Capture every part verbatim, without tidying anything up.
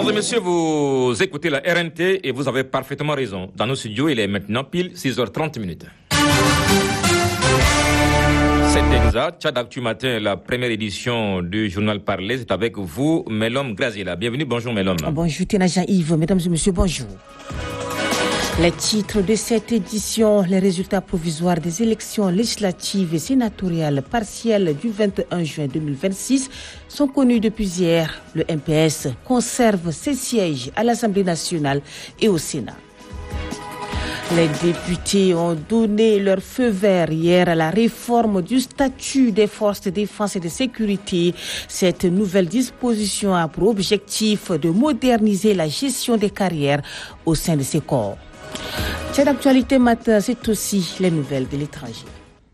Mesdames et messieurs, vous écoutez la R N T et vous avez parfaitement raison. Dans nos studios, il est maintenant pile six heures trente minutes. C'est exact. Tchad Actu Matin, la première édition du journal Parler, c'est avec vous, Melom Grazila. Bienvenue, bonjour Melom. Bonjour Ténaja Yves, mesdames et messieurs, bonjour. Les titres de cette édition, les résultats provisoires des élections législatives et sénatoriales partielles du vingt et un juin deux mille vingt-six sont connus depuis hier. Le M P S conserve ses sièges à l'Assemblée nationale et au Sénat. Les députés ont donné leur feu vert hier à la réforme du statut des forces de défense et de sécurité. Cette nouvelle disposition a pour objectif de moderniser la gestion des carrières au sein de ces corps. Cette actualité matin, c'est aussi les nouvelles de l'étranger.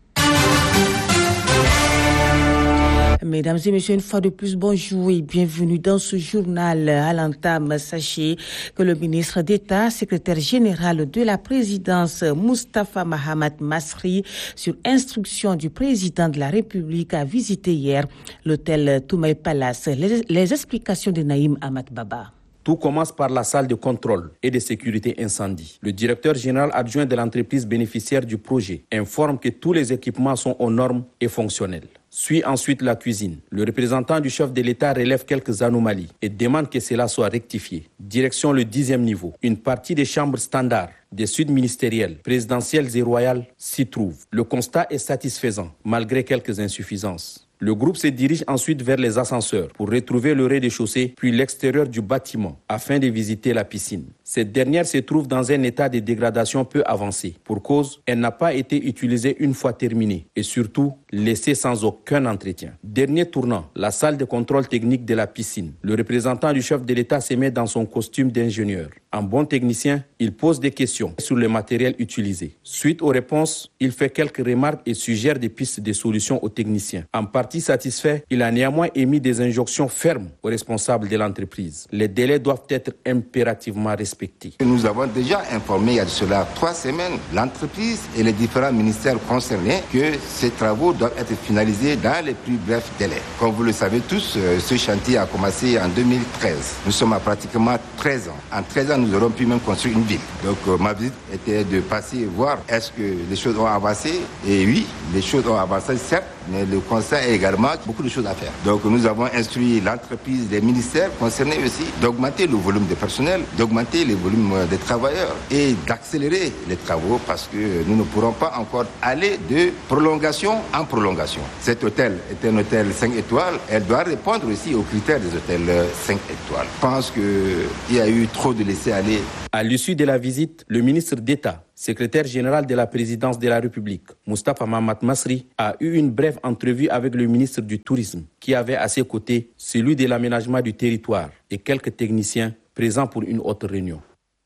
Mesdames et messieurs, une fois de plus, bonjour et bienvenue dans ce journal. À l'entame, sachez que le ministre d'État, secrétaire général de la présidence, Moustapha Mahamat Masri, sur instruction du président de la République, a visité hier l'hôtel Toumaï Palace. Les, les explications de Naïm Ahmad Baba. Tout commence par la salle de contrôle et de sécurité incendie. Le directeur général adjoint de l'entreprise bénéficiaire du projet informe que tous les équipements sont aux normes et fonctionnels. Suit ensuite la cuisine. Le représentant du chef de l'État relève quelques anomalies et demande que cela soit rectifié. Direction le dixième niveau. Une partie des chambres standards, des suites ministérielles, présidentielles et royales s'y trouve. Le constat est satisfaisant, malgré quelques insuffisances. Le groupe se dirige ensuite vers les ascenseurs pour retrouver le rez-de-chaussée puis l'extérieur du bâtiment afin de visiter la piscine. Cette dernière se trouve dans un état de dégradation peu avancé. Pour cause, elle n'a pas été utilisée une fois terminée et surtout laissée sans aucun entretien. Dernier tournant, la salle de contrôle technique de la piscine. Le représentant du chef de l'État se met dans son costume d'ingénieur. En bon technicien, il pose des questions sur le matériel utilisé. Suite aux réponses, il fait quelques remarques et suggère des pistes de solutions aux techniciens. En partie satisfait, il a néanmoins émis des injonctions fermes aux responsables de l'entreprise. Les délais doivent être impérativement respectés. Nous avons déjà informé il y a de cela trois semaines l'entreprise et les différents ministères concernés que ces travaux doivent être finalisés dans les plus brefs délais. Comme vous le savez tous, ce chantier a commencé en deux mille treize. Nous sommes à pratiquement treize ans. En treize ans, nous aurons pu même construire une ville. Donc euh, ma visite était de passer et voir est-ce que les choses ont avancé. Et oui, les choses ont avancé certes, mais le constat est également beaucoup de choses à faire. Donc nous avons instruit l'entreprise, les ministères concernés aussi, d'augmenter le volume de personnel, d'augmenter les volumes des travailleurs et d'accélérer les travaux parce que nous ne pourrons pas encore aller de prolongation en prolongation. Cet hôtel est un hôtel cinq étoiles. Elle doit répondre aussi aux critères des hôtels cinq étoiles. Je pense qu'il y a eu trop de laisser-aller. À l'issue de la visite, le ministre d'État, secrétaire général de la présidence de la République, Moustapha Mahamat Masri, a eu une brève entrevue avec le ministre du Tourisme, qui avait à ses côtés celui de l'aménagement du territoire et quelques techniciens présents pour une autre réunion.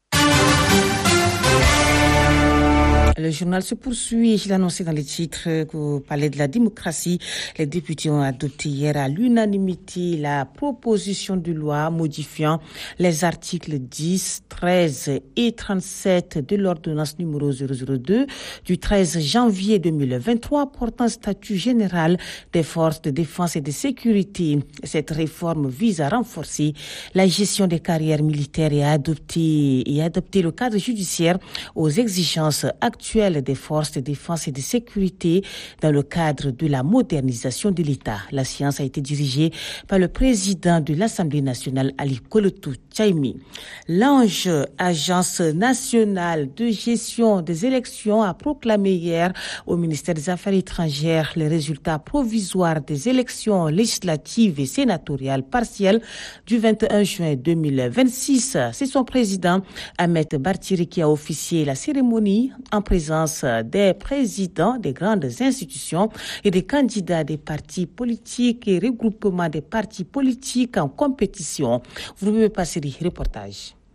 Le journal se poursuit. Je l'ai annoncé dans les titres que vous parlez de la démocratie. Les députés ont adopté hier à l'unanimité la proposition de loi modifiant les articles dix, treize et trente-sept de l'ordonnance numéro zéro zéro deux du treize janvier deux mille vingt-trois portant statut général des forces de défense et de sécurité. Cette réforme vise à renforcer la gestion des carrières militaires et à adopter, et adapter le cadre judiciaire aux exigences actuelles des forces de défense et de sécurité dans le cadre de la modernisation de l'État. La séance a été dirigée par le président de l'Assemblée nationale, Ali Kolotou Tchaimi. L'ANGE, Agence nationale de gestion des élections, a proclamé hier au ministère des Affaires étrangères les résultats provisoires des élections législatives et sénatoriales partielles du vingt et un juin deux mille vingt-six. C'est son président, Ahmed Bartiri, qui a officié la cérémonie en présence des présidents des grandes institutions et des candidats des partis politiques et regroupements des partis politiques en compétition. Vous pouvez passer les reportages.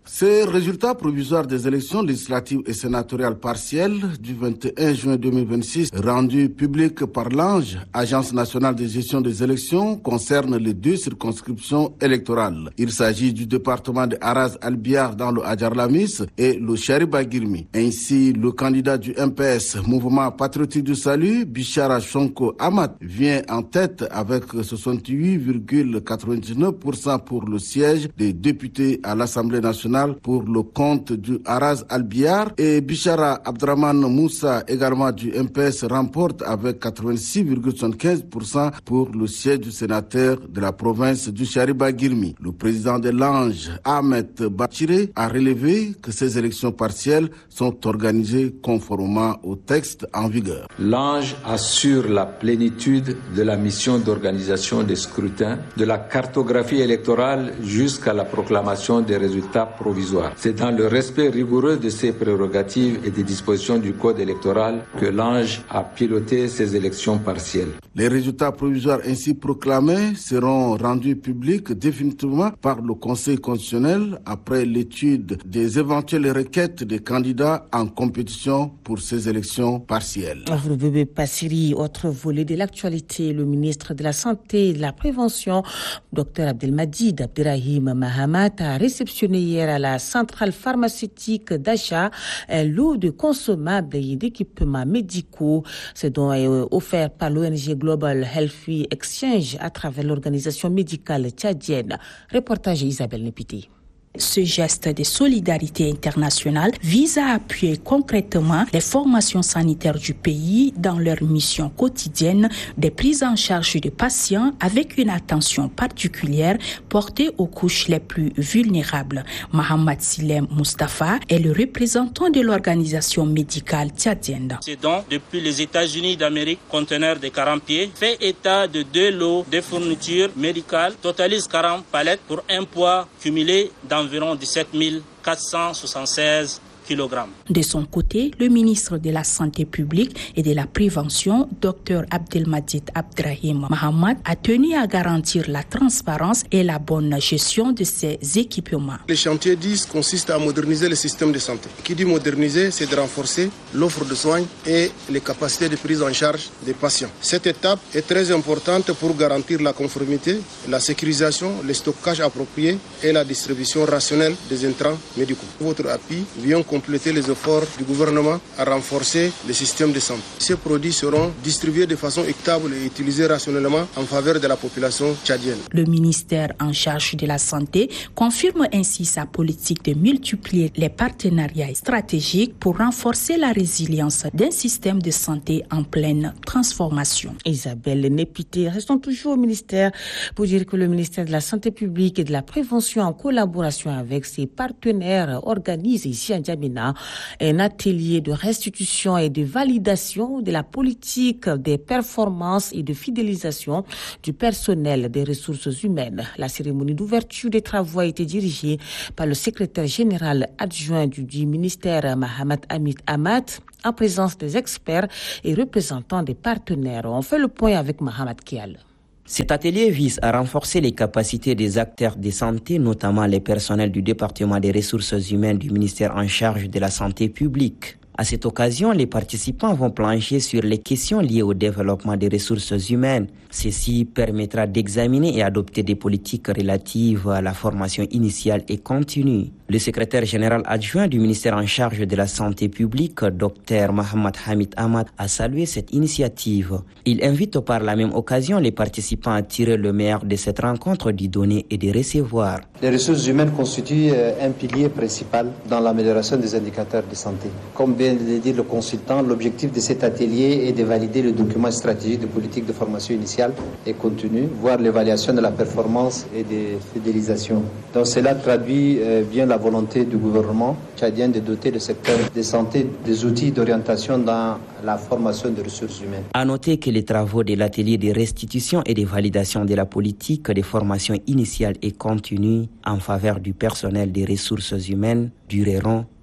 Ces résultats provisoires des élections législatives et sénatoriales partielles du vingt et un juin deux mille vingt-six, rendus publics par l'Ange, Agence nationale de gestion des élections, concernent les deux circonscriptions électorales. Il s'agit du département de Araz Albiar dans le Hadjar-Lamis et le Chariba-Girmi. Ainsi, le candidat du M P S, Mouvement Patriotique du Salut, Bichara Sonko Amat, vient en tête avec soixante-huit virgule quatre-vingt-dix-neuf pour cent pour le siège des députés à l'Assemblée nationale pour le compte du Araz Albiar, et Bichara Abdraman Moussa, également du M P S, remporte avec quatre-vingt-six virgule soixante-quinze pour cent pour le siège du sénateur de la province du Chariba-Girmi. Le président de l'Ange, Ahmed Bachiré, a relevé que ces élections partielles sont organisées conformément au texte en vigueur. L'Ange assure la plénitude de la mission d'organisation des scrutins, de la cartographie électorale jusqu'à la proclamation des résultats provisoires. C'est dans le respect rigoureux de ses prérogatives et des dispositions du Code électoral que l'Ange a piloté ces élections partielles. Les résultats provisoires ainsi proclamés seront rendus publics définitivement par le Conseil constitutionnel après l'étude des éventuelles requêtes des candidats en compétition pour ces élections partielles. Bébé Passiri, autre volet de l'actualité, le ministre de la Santé et de la Prévention, Dr Abdelmadjid Abderrahim Mahamat, a réceptionné hier à la centrale pharmaceutique d'achat un lot de consommables et d'équipements médicaux. Ce don est offert par l'O N G Global Healthy Exchange à travers l'organisation médicale tchadienne. Reportage Isabelle Nepiti. Ce geste de solidarité internationale vise à appuyer concrètement les formations sanitaires du pays dans leur mission quotidienne de prise en charge des patients avec une attention particulière portée aux couches les plus vulnérables. Mohamed Silem Mustafa est le représentant de l'organisation médicale tchadienne. Ce don, depuis les États-Unis d'Amérique, conteneur de quarante pieds, fait état de deux lots de fournitures médicales, totalise quarante palettes pour un poids cumulé dans environ dix-sept mille quatre cent soixante-seize kilogrammes. De son côté, le ministre de la Santé publique et de la Prévention, Dr Abdelmadjid Abderrahim Mahamat, a tenu à garantir la transparence et la bonne gestion de ces équipements. Le chantier dix consiste à moderniser le système de santé. Qui dit moderniser, c'est de renforcer l'offre de soins et les capacités de prise en charge des patients. Cette étape est très importante pour garantir la conformité, la sécurisation, le stockage approprié et la distribution rationnelle des intrants médicaux. Votre appui vient compléter les efforts du gouvernement à renforcer le système de santé. Ces produits seront distribués de façon équitable et utilisés rationnellement en faveur de la population tchadienne. Le ministère en charge de la santé confirme ainsi sa politique de multiplier les partenariats stratégiques pour renforcer la résilience d'un système de santé en pleine transformation. Isabelle Nepité, restons toujours au ministère pour dire que le ministère de la Santé publique et de la Prévention, en collaboration avec ses partenaires, organise ici à N'Djamena un atelier de restitution et de validation de la politique des performances et de fidélisation du personnel des ressources humaines. La cérémonie d'ouverture des travaux a été dirigée par le secrétaire général adjoint du, du ministère, Mohamed Hamid Amat, en présence des experts et représentants des partenaires. On fait le point avec Mohamed Kial. Cet atelier vise à renforcer les capacités des acteurs de santé, notamment les personnels du département des ressources humaines du ministère en charge de la santé publique. À cette occasion, les participants vont plancher sur les questions liées au développement des ressources humaines. Ceci permettra d'examiner et adopter des politiques relatives à la formation initiale et continue. Le secrétaire général adjoint du ministère en charge de la santé publique, Dr Mohamed Hamid Amat, a salué cette initiative. Il invite par la même occasion les participants à tirer le meilleur de cette rencontre, d'y donner et de recevoir. Les ressources humaines constituent un pilier principal dans l'amélioration des indicateurs de santé. Comme vient de le dire le consultant, l'objectif de cet atelier est de valider le document stratégique de politique de formation initiale et continue, voire l'évaluation de la performance et de fidélisation. Donc cela traduit bien la volonté du gouvernement tchadien de doter le secteur de santé des outils d'orientation dans la formation des ressources humaines. À noter que les travaux de l'atelier de restitution et de validation de la politique de formation initiale et continue en faveur du personnel des ressources humaines dureront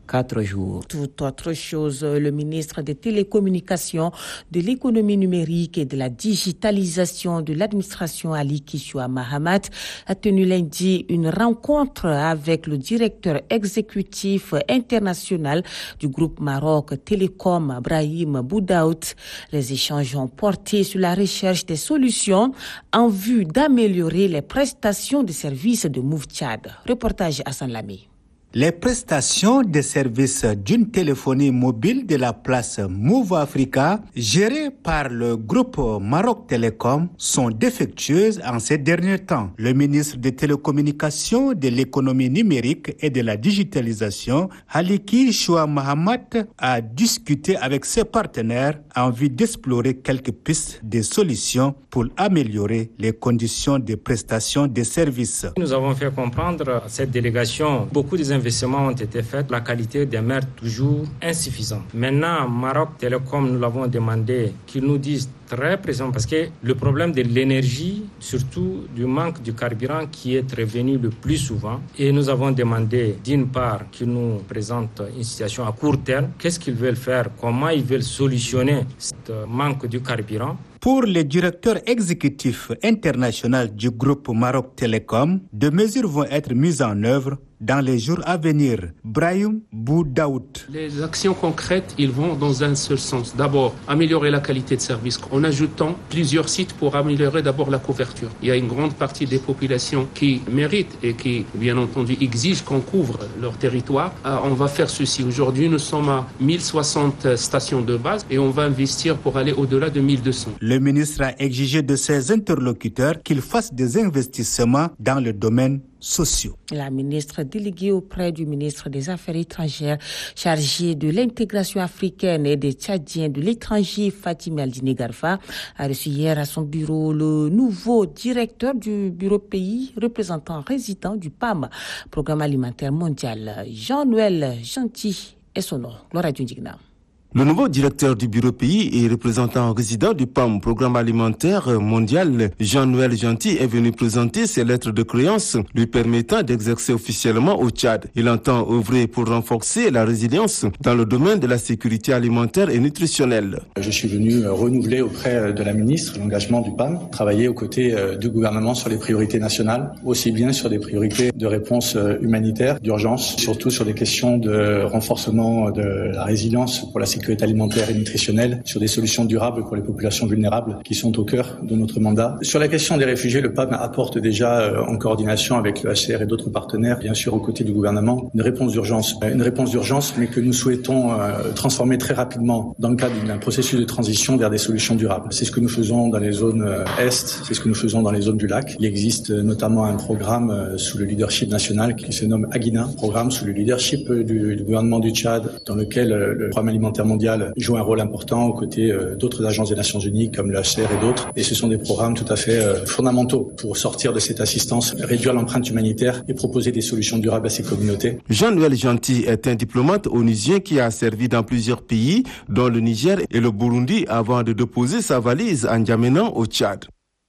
quatre jours. Toute autre chose, le ministre des Télécommunications, de l'économie numérique et de la digitalisation de l'administration, Ali Kishwa Mahamat, a tenu lundi une rencontre avec le directeur exécutif international du groupe Maroc Télécom, Brahim Boudaout. Les échanges ont porté sur la recherche des solutions en vue d'améliorer les prestations de services de Move Tchad. Reportage Hassan Lamy. Les prestations de services d'une téléphonie mobile de la place Move Africa, gérée par le groupe Maroc Télécom, sont défectueuses en ces derniers temps. Le ministre des Télécommunications, de l'économie numérique et de la digitalisation, Haliki Choua Mahamat, a discuté avec ses partenaires en vue d'explorer quelques pistes de solutions pour améliorer les conditions de prestation des services. Nous avons fait comprendre à cette délégation beaucoup des investissements ont été faits, la qualité des mers toujours insuffisante. Maintenant, Maroc Télécom, nous l'avons demandé qu'ils nous disent très précisément, parce que le problème de l'énergie, surtout du manque du carburant qui est revenu le plus souvent, et nous avons demandé d'une part qu'ils nous présentent une situation à court terme, qu'est-ce qu'ils veulent faire, comment ils veulent solutionner ce manque du carburant. Pour le directeur exécutif international du groupe Maroc Télécom, des mesures vont être mises en œuvre dans les jours à venir. Brahim Boudaout. Les actions concrètes, ils vont dans un seul sens. D'abord, améliorer la qualité de service en ajoutant plusieurs sites pour améliorer d'abord la couverture. Il y a une grande partie des populations qui méritent et qui, bien entendu, exigent qu'on couvre leur territoire. On va faire ceci. Aujourd'hui, nous sommes à mille soixante stations de base et on va investir pour aller au-delà de mille deux cents. Le ministre a exigé de ses interlocuteurs qu'ils fassent des investissements dans le domaine sociaux. La ministre déléguée auprès du ministre des Affaires étrangères chargée de l'intégration africaine et des Tchadiens de l'étranger, Fatima Aldine Garfa, a reçu hier à son bureau le nouveau directeur du bureau pays, représentant résident du P A M, Programme alimentaire mondial, Jean-Noël Gentil et son nom, Laura Dundigna. Le nouveau directeur du bureau pays et représentant résident du P A M, Programme alimentaire mondial, Jean-Noël Gentil, est venu présenter ses lettres de créance lui permettant d'exercer officiellement au Tchad. Il entend œuvrer pour renforcer la résilience dans le domaine de la sécurité alimentaire et nutritionnelle. Je suis venu renouveler auprès de la ministre l'engagement du P A M, travailler aux côtés du gouvernement sur les priorités nationales, aussi bien sur des priorités de réponse humanitaire, d'urgence, surtout sur des questions de renforcement de la résilience pour la sécurité alimentaire et nutritionnelle, sur des solutions durables pour les populations vulnérables qui sont au cœur de notre mandat. Sur la question des réfugiés, le P A M apporte déjà en coordination avec le H C R et d'autres partenaires, bien sûr aux côtés du gouvernement, une réponse d'urgence. Une réponse d'urgence, mais que nous souhaitons transformer très rapidement dans le cadre d'un processus de transition vers des solutions durables. C'est ce que nous faisons dans les zones Est, c'est ce que nous faisons dans les zones du lac. Il existe notamment un programme sous le leadership national qui se nomme Aguina, programme sous le leadership du, du gouvernement du Tchad, dans lequel le programme alimentaire mondial joue un rôle important aux côtés euh, d'autres agences des Nations Unies comme le H C R et d'autres. Et ce sont des programmes tout à fait euh, fondamentaux pour sortir de cette assistance, réduire l'empreinte humanitaire et proposer des solutions durables à ces communautés. Jean-Noël Gentil est un diplomate onusien qui a servi dans plusieurs pays, dont le Niger et le Burundi, avant de déposer sa valise en N'Djamena au Tchad.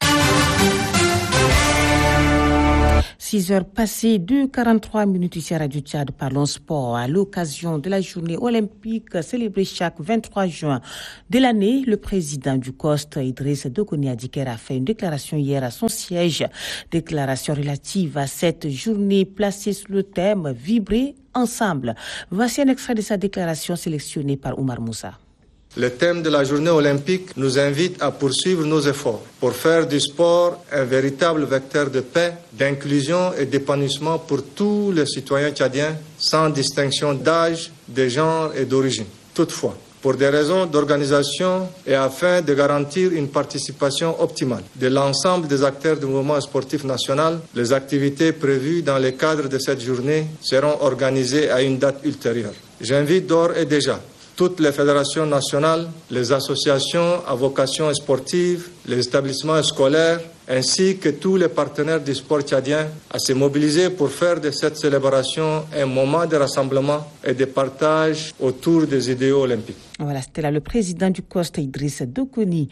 six heures passées de quarante-trois minutes ici à Radio Tchad, parlons sport. À l'occasion de la journée olympique célébrée chaque vingt-trois juin de l'année, le président du C O S T, Idriss Déby Adiker, a fait une déclaration hier à son siège. Déclaration relative à cette journée placée sous le thème « Vibrer ensemble ». Voici un extrait de sa déclaration sélectionnée par Oumar Moussa. Le thème de la journée olympique nous invite à poursuivre nos efforts pour faire du sport un véritable vecteur de paix, d'inclusion et d'épanouissement pour tous les citoyens tchadiens, sans distinction d'âge, de genre et d'origine. Toutefois, pour des raisons d'organisation et afin de garantir une participation optimale de l'ensemble des acteurs du mouvement sportif national, les activités prévues dans le cadre de cette journée seront organisées à une date ultérieure. J'invite d'ores et déjà toutes les fédérations nationales, les associations à vocation sportive, les établissements scolaires, ainsi que tous les partenaires du sport tchadien à se mobiliser pour faire de cette célébration un moment de rassemblement et de partage autour des idéaux olympiques. Voilà, c'était là le président du C O S T, Idriss Déby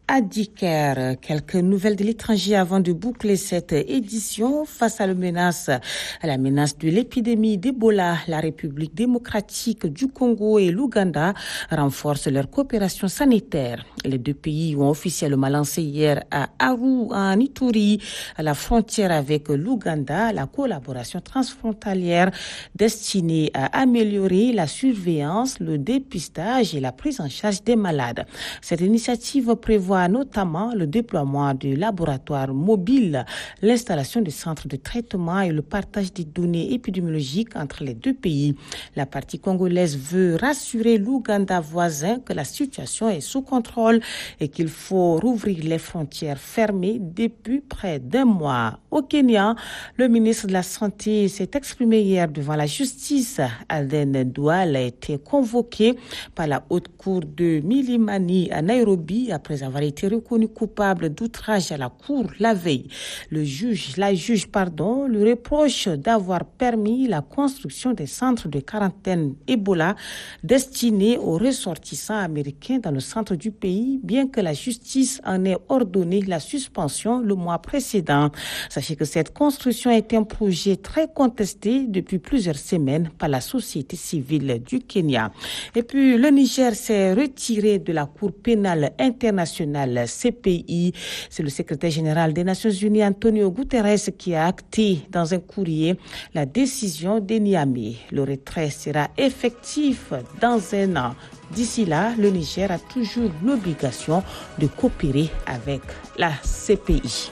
Adiker. Quelques nouvelles de l'étranger avant de boucler cette édition. Face à la menace, à la menace de l'épidémie d'Ebola, la République démocratique du Congo et l'Ouganda renforcent leur coopération sanitaire. Les deux pays ont officiellement lancé hier à Aru, en Ituri, à la frontière avec l'Ouganda, la collaboration transfrontalière destinée à améliorer la surveillance, le dépistage et la prise en charge des malades. Cette initiative prévoit notamment le déploiement de laboratoires mobiles, l'installation de centres de traitement et le partage des données épidémiologiques entre les deux pays. La partie congolaise veut rassurer l'Ouganda voisin que la situation est sous contrôle et qu'il faut rouvrir les frontières fermées depuis près d'un mois. Au Kenya, le ministre de la Santé s'est exprimé hier devant la justice. Aden Douale a été convoqué par la haute cour de Milimani à Nairobi après avoir été reconnu coupable d'outrage à la cour la veille. Le juge, la juge, pardon, lui reproche d'avoir permis la construction des centres de quarantaine Ebola destinés aux ressortissants américains dans le centre du pays, bien que la justice en ait ordonné la suspension le mois précédent. Sachez que cette construction est un projet très contesté depuis plusieurs semaines par la société civile du Kenya. Et puis, le Niger s'est retiré de la Cour pénale internationale C P I. C'est le secrétaire général des Nations Unies, Antonio Guterres, qui a acté dans un courrier la décision de Niamey. Le retrait sera effectif dans un an. D'ici là, le Niger a toujours l'obligation de coopérer avec la C P I.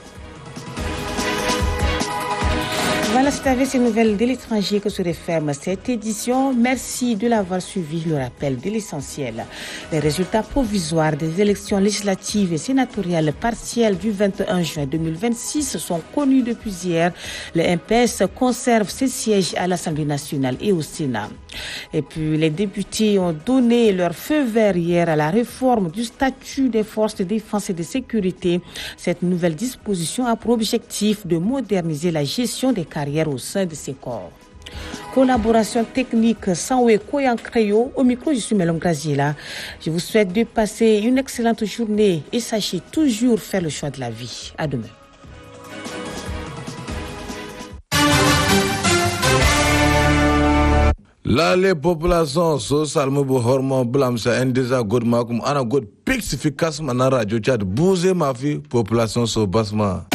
Voilà, c'est avec ces nouvelles de l'étranger que se referme cette édition. Merci de l'avoir suivi. Le rappel de l'essentiel. Les résultats provisoires des élections législatives et sénatoriales partielles du vingt et un juin deux mille vingt-six sont connus depuis hier. Le M P S conserve ses sièges à l'Assemblée nationale et au Sénat. Et puis, les députés ont donné leur feu vert hier à la réforme du statut des forces de défense et de sécurité. Cette nouvelle disposition a pour objectif de moderniser la gestion des carrières au sein de ces corps. Collaboration technique Sanwe Koyankreyo. Au micro, je suis Melom Graziela. Je vous souhaite de passer une excellente journée et sachez toujours faire le choix de la vie. À demain. La les populations so salmu bu hormon blam sa endeza god makum ana god pix fi kasma na radio chat bouze ma fi population so basma